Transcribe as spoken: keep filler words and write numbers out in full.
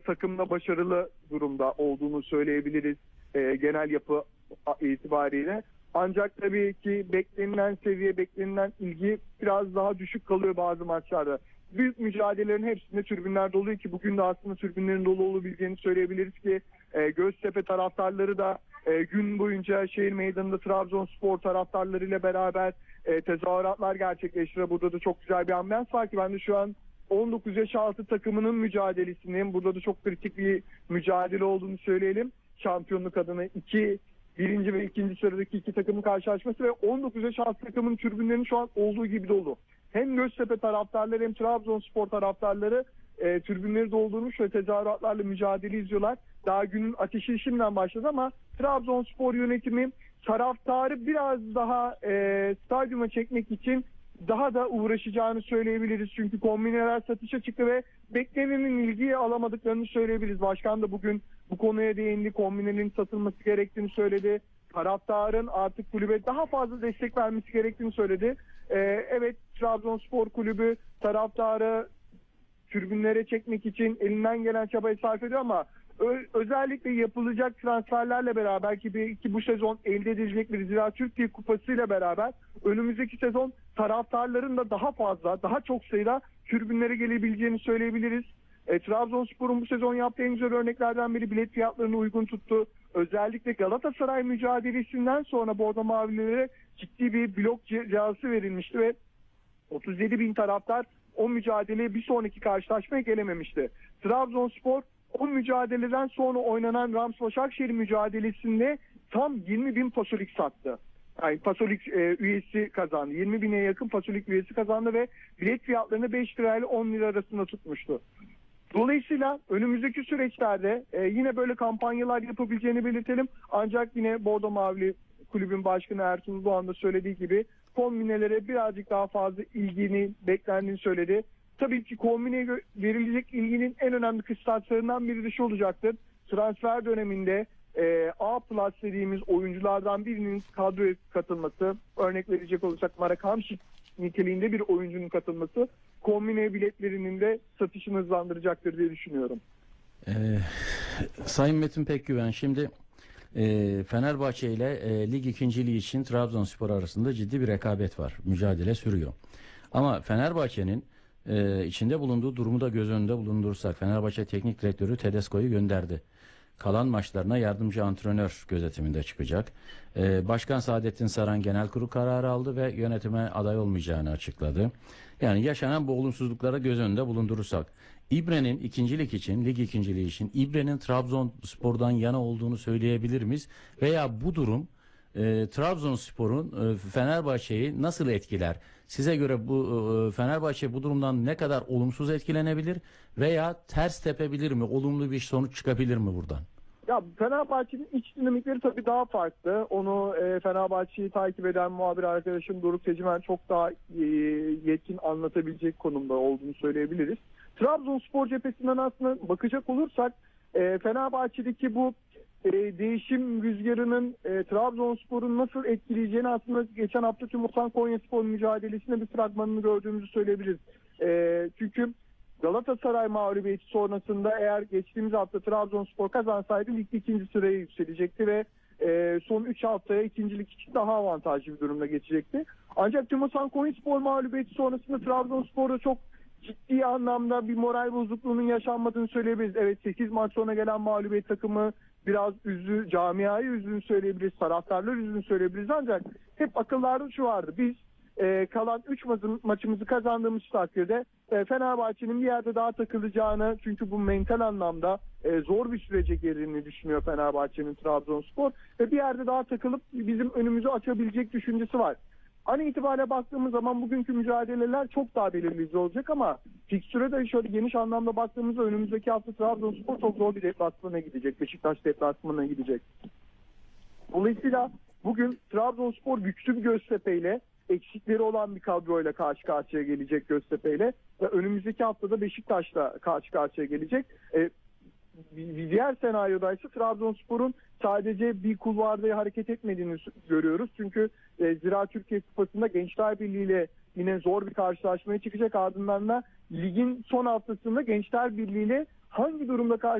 takımda başarılı durumda olduğunu söyleyebiliriz e, genel yapı itibariyle. Ancak tabii ki beklenilen seviye, beklenilen ilgi biraz daha düşük kalıyor bazı maçlarda. Büyük mücadelelerin hepsinde tribünler doluyor ki bugün de aslında tribünlerin dolu olabileceğini söyleyebiliriz ki e, Göztepe taraftarları da e, gün boyunca şehir meydanında Trabzonspor taraftarlarıyla beraber e, tezahüratlar gerçekleştiriyor. Burada da çok güzel bir ambiyans var ki ben de şu an on dokuz yaş altı takımının mücadelesindeyim. Burada da çok kritik bir mücadele olduğunu söyleyelim. Şampiyonluk adına iki birinci ve ikinci sıradaki iki takımın karşılaşması ve on dokuz yaş altı takımın tribünlerinin şu an olduğu gibi dolu. Hem Göztepe taraftarları hem Trabzonspor taraftarları e, tribünleri doldurmuş ve tezahüratlarla mücadele izliyorlar. Daha günün ateşi şimdiden başladı ama Trabzonspor yönetimi taraftarı biraz daha e, stadyuma çekmek için daha da uğraşacağını söyleyebiliriz. Çünkü kombineler satışa çıktı ve beklenenin ilgiyi alamadıklarını söyleyebiliriz. Başkan da bugün bu konuya değindi. Kombinenin satılması gerektiğini söyledi. Taraftarın artık kulübe daha fazla destek vermesi gerektiğini söyledi. Ee, evet, Trabzonspor kulübü taraftarı tribünlere çekmek için elinden gelen çabayı sarf ediyor ama ö- özellikle yapılacak transferlerle beraber ki, bir, ki bu sezon elde edilecek bir Zira Türkiye Kupası ile beraber önümüzdeki sezon taraftarların da daha fazla, daha çok sayıda tribünlere gelebileceğini söyleyebiliriz. E, Trabzonspor'un bu sezon yaptığı en güzel örneklerden biri bilet fiyatlarını uygun tuttu. Özellikle Galatasaray mücadelesinden sonra Bordo Mavililere ciddi bir blok cezası verilmişti ve otuz yedi bin taraftar o mücadeleye bir sonraki karşılaşmaya gelememişti. Trabzonspor o mücadeleden sonra oynanan Rams-Başakşehir mücadelesinde tam yirmi bin pasolik sattı. Yani pasolik e, üyesi kazandı. yirmi bine yakın pasolik üyesi kazandı ve bilet fiyatlarını beş lirayla on lira arasında tutmuştu. Dolayısıyla önümüzdeki süreçlerde e, yine böyle kampanyalar yapabileceğini belirtelim. Ancak yine Bordo Mavili Kulübün Başkanı Ertuğrul Doğan da söylediği gibi kombinelere birazcık daha fazla ilgini beklendiğini söyledi. Tabii ki kombineye verilecek ilginin en önemli kıstaslarından biri de şu olacaktır. Transfer döneminde e, A plus dediğimiz oyunculardan birinin kadroya katılması, örnek verecek olursak Marek Hamšík niteliğinde bir oyuncunun katılması kombine biletlerinin de satışını hızlandıracaktır diye düşünüyorum. Ee, Sayın Metin Pekgüven, şimdi e, Fenerbahçe ile e, lig ikinciliği için Trabzonspor arasında ciddi bir rekabet var. Mücadele sürüyor. Ama Fenerbahçe'nin e, içinde bulunduğu durumu da göz önünde bulundurursak Fenerbahçe Teknik Direktörü Tedesco'yu gönderdi. Kalan maçlarına yardımcı antrenör gözetiminde çıkacak. Ee, Başkan Saadettin Saran genel kurul kararı aldı ve yönetime aday olmayacağını açıkladı. Yani yaşanan bu olumsuzluklara göz önünde bulundurursak İbre'nin ikincilik için, lig ikinciliği için İbre'nin Trabzonspor'dan yana olduğunu söyleyebilir miyiz? Veya bu durum e, Trabzonspor'un e, Fenerbahçe'yi nasıl etkiler? Size göre bu e, Fenerbahçe bu durumdan ne kadar olumsuz etkilenebilir veya ters tepebilir mi? Olumlu bir sonuç çıkabilir mi buradan? Ya Fenerbahçe'nin iç dinamikleri tabii daha farklı. Onu e, Fenerbahçe'yi takip eden muhabir arkadaşım Doruk Tecimen çok daha e, yetkin anlatabilecek konumda olduğunu söyleyebiliriz. Trabzonspor cephesinden aslında bakacak olursak e, Fenerbahçe'deki bu e, değişim rüzgarının e, Trabzonspor'un nasıl etkileyeceğini aslında geçen hafta Tümosan Konyaspor mücadelesinde bir fragmanını gördüğümüzü söyleyebiliriz. E, çünkü Galatasaray mağlubiyeti sonrasında eğer geçtiğimiz hafta Trabzonspor kazansaydı ligde ikinci sıraya yükselecekti ve e, son üç haftaya ikincilik için daha avantajlı bir durumda geçecekti. Ancak Tümosan Konyaspor mağlubiyeti sonrasında Trabzonspor'da çok ciddi anlamda bir moral bozukluğunun yaşanmadığını söyleyebiliriz. Evet, sekiz maç sonra gelen mağlubiyet takımı biraz üzdü, camiayı üzdüğünü söyleyebiliriz, taraftarlar üzdüğünü söyleyebiliriz ancak hep akıllarda şu vardı. Biz e, kalan üç maçımızı kazandığımız takdirde e, Fenerbahçe'nin bir yerde daha takılacağını, çünkü bu mental anlamda e, zor bir sürece girdiğini düşünüyor Fenerbahçe'nin Trabzonspor ve bir yerde daha takılıp bizim önümüzü açabilecek düşüncesi var. An itibariyle baktığımız zaman bugünkü mücadeleler çok daha belirleyici olacak ama fikstüre de şöyle geniş anlamda baktığımızda önümüzdeki hafta Trabzonspor çok zor bir deplasmana gidecek. Beşiktaş deplasmanına gidecek. Dolayısıyla bugün Trabzonspor güçlü bir Göztepe ile, eksikleri olan bir kadroyla karşı karşıya gelecek Göztepe ile ve önümüzdeki haftada Beşiktaş'la karşı karşıya gelecek. E, bir diğer senaryoda ise Trabzonspor'un sadece bir kulvarda hareket etmediğini görüyoruz. Çünkü e, Zira Türkiye Kupası'nda Gençler Birliği ile yine zor bir karşılaşmaya çıkacak. Ardından da ligin son haftasında Gençler Birliği ile hangi durumda karşı